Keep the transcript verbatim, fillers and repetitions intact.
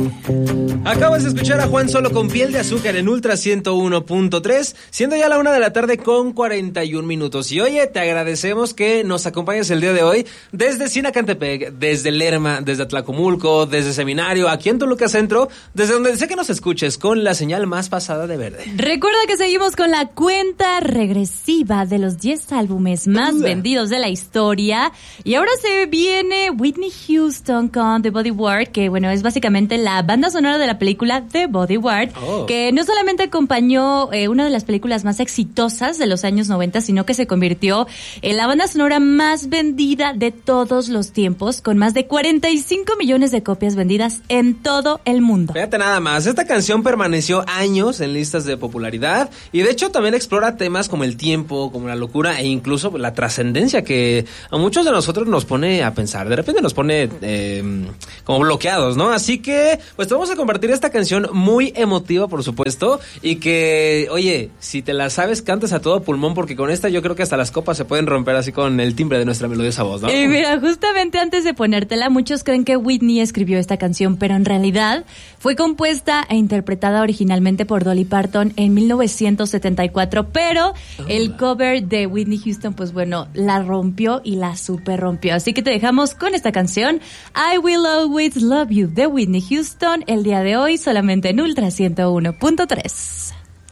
Acabas de escuchar a Juan Solo con Piel de Azúcar en Ultra ciento uno punto tres, siendo ya la una de la tarde con cuarenta y un minutos. Y oye, te agradecemos que nos acompañes el día de hoy desde Sinacantepec, desde Lerma, desde Tlacomulco, desde Seminario, aquí en Toluca Centro, desde donde sé que nos escuches con la señal más pasada de verde. Recuerda que seguimos con la cuenta regresiva de los diez álbumes más uh. vendidos de la historia. Y ahora se viene Whitney Houston con The Bodyguard, que bueno, es básicamente la banda sonora de la película The Bodyguard, oh. que no solamente acompañó eh, una de las películas más exitosas de los años noventa, sino que se convirtió en la banda sonora más vendida de todos los tiempos, con más de cuarenta y cinco millones de copias vendidas en todo el mundo. Fíjate nada más, esta canción permaneció años en listas de popularidad y de hecho también explora temas como el tiempo, como la locura e incluso la trascendencia que a muchos de nosotros nos pone a pensar. De repente nos pone eh, como bloqueados, ¿no? Así que pues te vamos a compartir esta canción muy emotiva, por supuesto, y que, oye, si te la sabes, cantas a todo pulmón, porque con esta yo creo que hasta las copas se pueden romper así con el timbre de nuestra melodiosa voz, ¿no? Y mira, justamente antes de ponértela, muchos creen que Whitney escribió esta canción, pero en realidad fue compuesta e interpretada originalmente por Dolly Parton en mil novecientos setenta y cuatro, pero oh, el cover de Whitney Houston, pues bueno, la rompió y la super rompió. Así que te dejamos con esta canción, I Will Always Love You, de Whitney Houston, el día de hoy solamente en Ultra ciento uno punto tres.